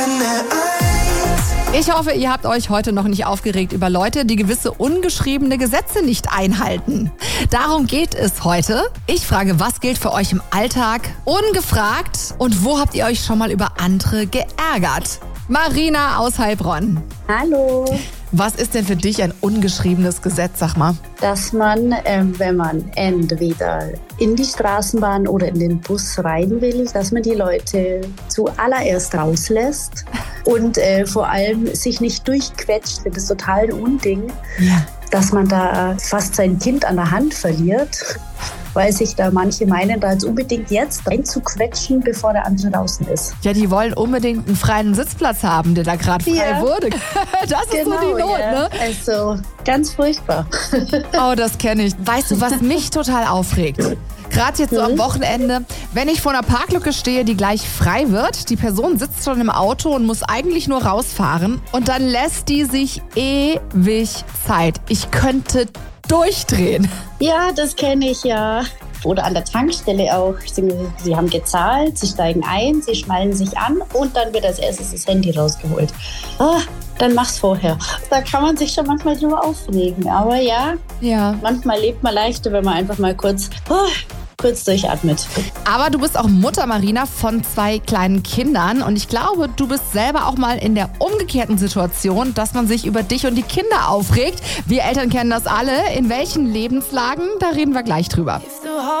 Ich hoffe, ihr habt euch heute noch nicht aufgeregt über Leute, die gewisse ungeschriebene Gesetze nicht einhalten. Darum geht es heute. Ich frage, was gilt für euch im Alltag ungefragt und wo habt ihr euch schon mal über andere geärgert? Marina aus Heilbronn. Hallo. Was ist denn für dich ein ungeschriebenes Gesetz, sag mal? Dass man, wenn man entweder in die Straßenbahn oder in den Bus rein will, dass man die Leute zuallererst rauslässt und vor allem sich nicht durchquetscht. Das ist total ein Unding, dass man da fast sein Kind an der Hand verliert, weil sich da manche meinen, da jetzt unbedingt jetzt reinzuquetschen, bevor der andere draußen ist. Ja, die wollen unbedingt einen freien Sitzplatz haben, der da gerade frei wurde. Das ist so die Not, ne? Also ganz furchtbar. Oh, das kenne ich. Weißt du, was mich total aufregt? Gerade jetzt so am Wochenende, wenn ich vor einer Parklücke stehe, die gleich frei wird, die Person sitzt schon im Auto und muss eigentlich nur rausfahren und dann lässt die sich ewig Zeit. Ich könnte durchdrehen. Ja, das kenne ich ja. Oder an der Tankstelle auch. Sie haben gezahlt, sie steigen ein, sie schnallen sich an und dann wird als erstes das Handy rausgeholt. Dann mach's vorher. Da kann man sich schon manchmal drüber aufregen. Aber ja, manchmal lebt man leichter, wenn man einfach mal kurz durchatmet. Aber du bist auch Mutter, Marina, von 2 kleinen Kindern. Und ich glaube, du bist selber auch mal in der umgekehrten Situation, dass man sich über dich und die Kinder aufregt. Wir Eltern kennen das alle. In welchen Lebenslagen? Da reden wir gleich drüber.